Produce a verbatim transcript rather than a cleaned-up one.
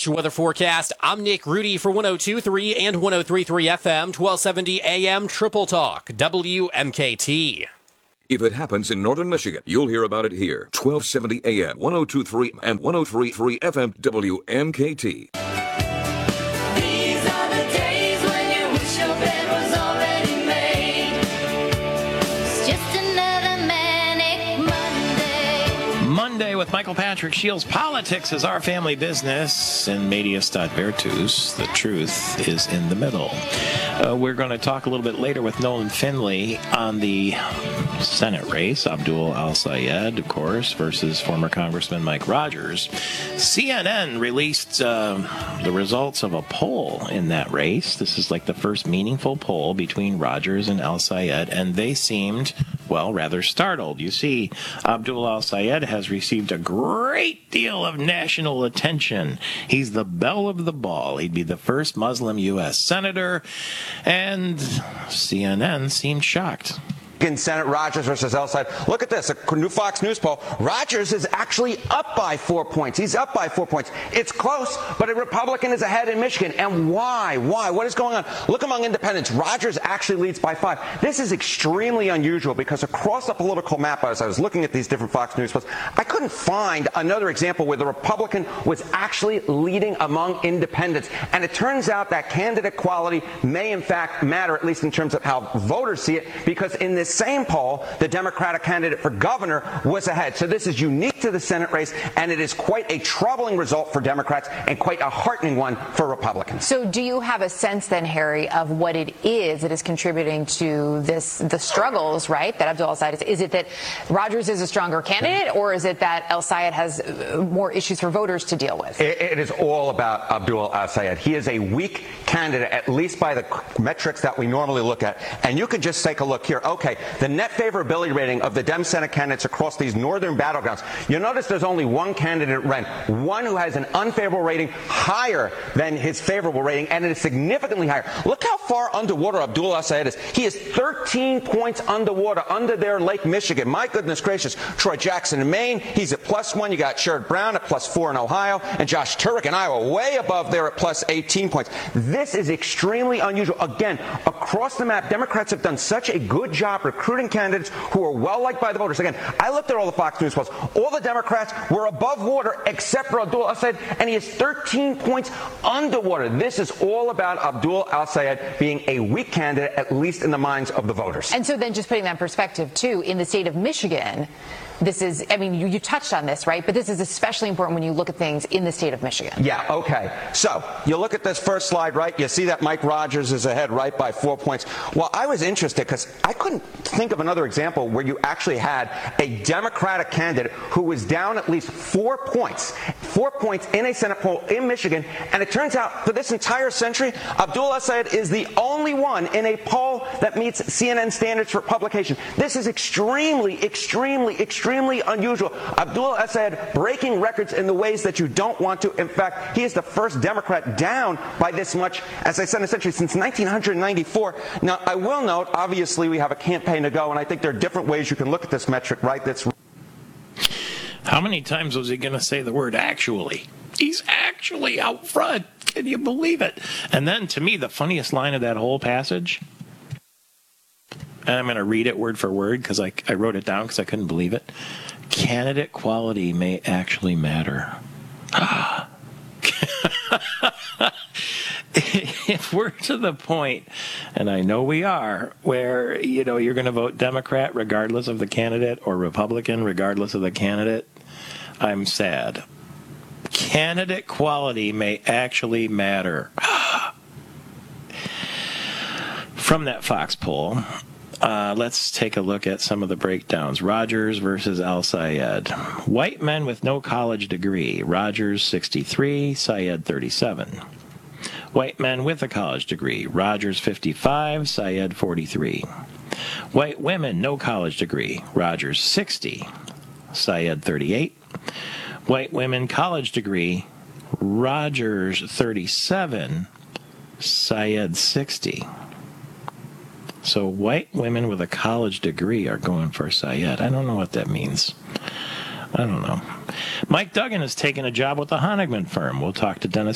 your weather forecast. I'm Nick Rudy for one oh two point three and one oh three point three F M, twelve seventy A M Triple Talk, W M K T. If it happens in northern Michigan, you'll hear about it here. twelve seventy A M, one oh two point three and one oh three point three F M, W M K T. These are the days when you wish your bed was already made. It's just another manic Monday. Monday with Michael Patrick Shields. Politics is our family business, and Medias Stat Virtus, the truth is in the middle. Uh, we're going to talk a little bit later with Nolan Finley on the Senate race. Abdul Al-Sayed, of course, versus former Congressman Mike Rogers. C N N released uh, the results of a poll in that race. This is like the first meaningful poll between Rogers and Al-Sayed, and they seemed, well, rather startled. You see, Abdul Al-Sayed has received a great deal of national attention. He's the belle of the ball. He'd be the first Muslim U S senator, and C N N seemed shocked. In Senate, Rogers versus Al-Sayed. Look at this, a new Fox News poll. Rogers is actually up by four points. He's up by four points. It's close, but a Republican is ahead in Michigan. And why? Why? What is going on? Look among independents. Rogers actually leads by five. This is extremely unusual because across the political map, as I was looking at these different Fox News polls, I couldn't find another example where the Republican was actually leading among independents. And it turns out that candidate quality may in fact matter, at least in terms of how voters see it, because in this same poll, the Democratic candidate for governor was ahead. So this is unique to the Senate race, and it is quite a troubling result for Democrats and quite a heartening one for Republicans. So do you have a sense then, Harry, of what it is that is contributing to this, the struggles, right, that Abdul Al-Sayed is? Is it that Rogers is a stronger candidate, or is it that Al-Sayed has more issues for voters to deal with? It, it is all about Abdul Al-Sayed. He is a weak candidate, at least by the metrics that we normally look at. And you can just take a look here. Okay, the net favorability rating of the Dem Senate candidates across these northern battlegrounds. You'll notice there's only one candidate ranked, one who has an unfavorable rating higher than his favorable rating, and it is significantly higher. Look how far underwater Abdul Al-Sayed is. He is thirteen points underwater, under there in Lake Michigan. My goodness gracious. Troy Jackson in Maine, he's at plus one. You got Sherrod Brown at plus four in Ohio, and Josh Turek in Iowa way above there at plus eighteen points. This is extremely unusual. Again, across the map, Democrats have done such a good job recruiting candidates who are well liked by the voters. Again, I looked at all the Fox News polls. All the Democrats were above water except for Abdul Al-Sayed, and he is thirteen points underwater. This is all about Abdul Al-Sayed being a weak candidate, at least in the minds of the voters. And so then just putting that in perspective, too, in the state of Michigan, this is, I mean, you, you touched on this, right? But this is especially important when you look at things in the state of Michigan. Yeah, okay. So you look at this first slide, right? You see that Mike Rogers is ahead, right, by four points. Well, I was interested because I couldn't think of another example where you actually had a Democratic candidate who was down at least four points, four points in a Senate poll in Michigan. And it turns out for this entire century, Abdul Al-Sayed is the only one in a poll that meets C N N standards for publication. This is extremely, extremely, extremely Extremely unusual. Abdul Al-Sayed breaking records in the ways that you don't want to. In fact, he is the first Democrat down by this much, as I said, in a century since nineteen ninety-four. Now, I will note, obviously, we have a campaign to go, and I think there are different ways you can look at this metric, right? That's. How many times was he going to say the word actually? He's actually out front. Can you believe it? And then, to me, the funniest line of that whole passage, and I'm going to read it word for word because I, I wrote it down because I couldn't believe it. Candidate quality may actually matter. If we're to the point, and I know we are, where, you know, you're going to vote Democrat regardless of the candidate or Republican regardless of the candidate, I'm sad. Candidate quality may actually matter. From that Fox poll, Uh, let's take a look at some of the breakdowns. Rogers versus Al-Sayed. White men with no college degree. Rogers sixty-three, Sayed thirty-seven. White men with a college degree. Rogers fifty-five, Sayed forty-three. White women, no college degree. Rogers sixty, Sayed thirty-eight. White women, college degree. Rogers thirty-seven, Sayed sixty. So white women with a college degree are going for Sayed. I don't know what that means. I don't know. Mike Duggan has taken a job with the Honigman firm. We'll talk to Dennis